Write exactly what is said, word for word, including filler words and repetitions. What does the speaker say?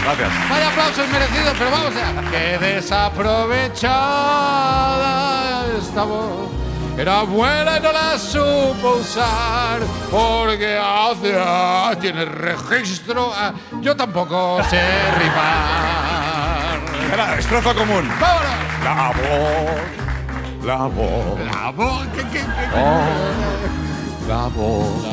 Gracias. Vaya aplausos merecidos, pero vamos a... ¡Qué desaprovechada esta voz! Era buena y no la supo usar porque hace... ah, tiene registro... ah, yo tampoco sé rimar. Era estrofa común. ¡Vámonos! La voz, la voz, La voz... ¿qué, qué, qué, qué? oh, la voz.